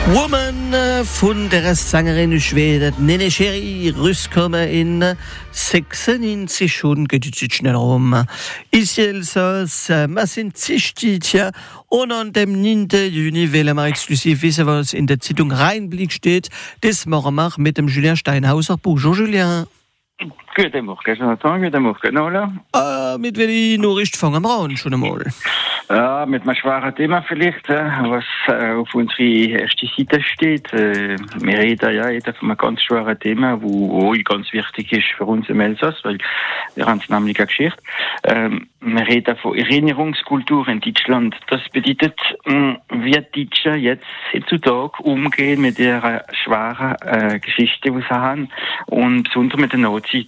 Woman von der Sängerin Schweden Nene Cherry rausgekommen in 96 Stunden, geht jetzt schnell rum. Ist jetzt wir sind Zichtitja und an dem 9. Juni wollen wir exklusiv wissen, was in der Zeitung Rheinblick steht. Das machen wir mit dem Julien Steinhauser. Bonjour Julien. Guten Morgen, Jonathan. Guten Morgen, Ola. Mit welcher Nachricht fangen wir an schon einmal? Ja, mit einem schweren Thema vielleicht, was auf unserer ersten Seite steht. Wir reden ja von einem ganz schweren Thema, wo ganz wichtig ist für uns im Elsass, weil wir haben es nämlich eine Geschichte. Wir reden von Erinnerungskultur in Deutschland. Das bedeutet, wie die Deutschen jetzt heutzutage umgehen mit der schweren Geschichte, die sie haben, und besonders mit der Nazi-Zeit.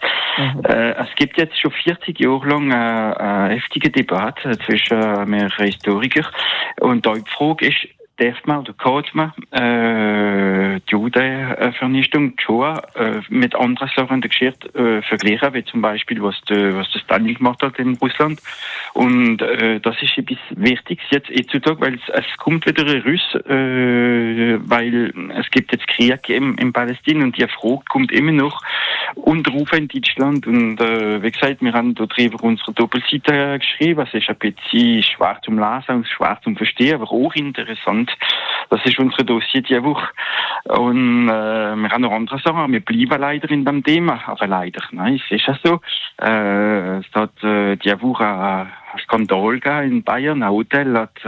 Es gibt jetzt schon 40 Jahre lang eine heftige Debatte zwischen mehreren Historikern. Und die Frage ist, darf man oder kann man die Judenvernichtung, die Shoah, mit anderen Sachen der Geschichte vergleichen, wie zum Beispiel, was der Stalin gemacht hat in Russland. Und das ist etwas Wichtiges jetzt heutzutage, weil es kommt wieder ein Russ, weil es gibt jetzt Krieg in Palästina und die Frage kommt immer noch unterrufen in Deutschland. Und wie gesagt, wir haben dort über unsere Doppelseite geschrieben. Es ist ein bisschen schwer zum Lesen und schwer zum Verstehen, aber auch interessant. Das ist unsere Dossier diese Woche. Und wir haben noch andere Sachen. Wir bleiben leider in dem Thema. Aber leider, nein, es ist ja so. Es hat diese Woche einen Skandal gegeben in Bayern. Ein Hotel hat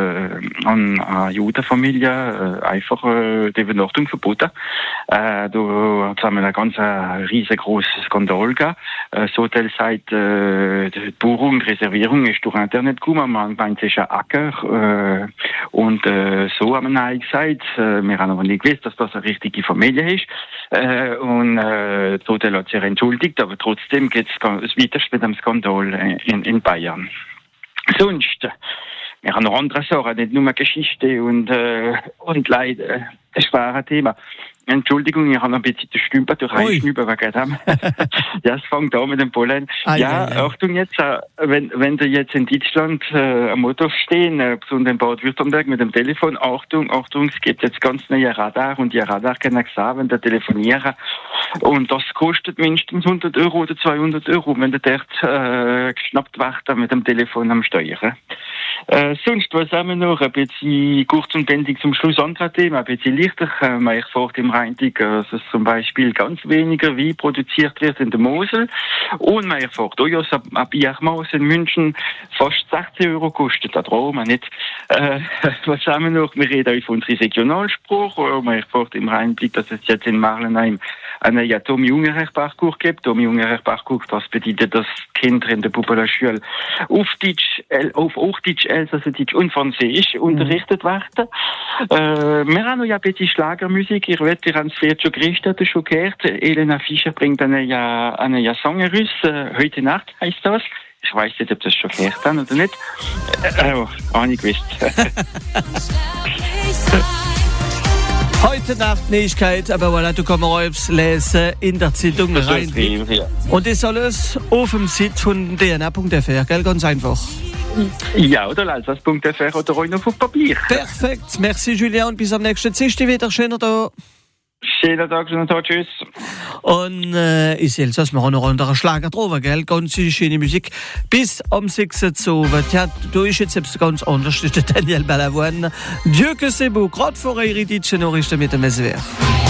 eine Judenfamilie einfach die Übernachtung verboten. Da haben wir einen ganz riesengroßen Skandal gegeben. Das Hotel sagt, die Buchung, die Reservierung ist durch Internet gekommen. Man meint, es ist ein Acker. Und so haben wir Nein gesagt. Wir haben aber nicht gewusst, dass das eine richtige Familie ist. Und das Hotel hat sich entschuldigt, aber trotzdem geht es weiter mit dem Skandal in Bayern. Sonst, wir haben noch andere Sachen, nicht nur Geschichte und Leid. Das war ein Thema. Entschuldigung, ich habe noch ein bisschen die Stümper durch Einschnüber weggetan. Ja, es fängt an mit dem Pollen. Achtung jetzt, wenn du jetzt in Deutschland am Motor stehen, besonders in Bad-Württemberg mit dem Telefon, Achtung, es gibt jetzt ganz neue Radar und die Radar können sagen, wenn du telefonieren. Und das kostet mindestens 100 Euro oder 200 Euro, wenn du dort geschnappt wirst mit dem Telefon am Steuern. Sonst, was haben wir noch? Ein bisschen kurz und bändig zum Schluss andere Themen, ein bisschen leichter. Man erfährt im Rheinblick, dass es zum Beispiel ganz weniger Wein produziert wird in der Mosel. Und man erfährt auch, dass ein Biermaß in München fast 16 Euro kostet. Da trauen wir nicht. Was haben wir noch? Wir reden über unsere Regionalspruch. Man erfährt im Rheinblick, dass es jetzt in Marlenheim einen Tommy-Ungerecht-Parcours gibt. Tommy-Ungerecht-Parcours, das bedeutet, dass Kinder in der Popularschule auf Hochdeutsch, Elsasserdeutsche und Französisch unterrichtet werden. Wir haben noch ein bisschen Schlagermusik. Ihr habt es jetzt schon gerichtet, schon gehört. Elena Fischer bringt eine Song raus. Heute Nacht heißt das. Ich weiß nicht, ob das schon gehört haben oder nicht. Auch nicht gewusst. Heute Nacht Neuigkeit, aber voilà, du kannst auch lesen in der Zeitung rein. Ja. Und das alles auf dem Site von dna.fr, gell? Ganz einfach. Ja, oder Elsass.fr oder auch noch auf Papier. Perfekt, merci Julien und bis am nächsten Dienstag wieder. Schöner Tag. Schönen Tag, tschüss. Und ist Elsass, wir haben noch einen Schlager drauf, gell? Ganz schöne Musik. Bis am 6. Uhr. Tja, du ist jetzt selbst ganz anders, das ist der Daniel Balavoine. Dieu que c'est beau, gerade vor ihre deutschen Nachrichten mit dem SWR.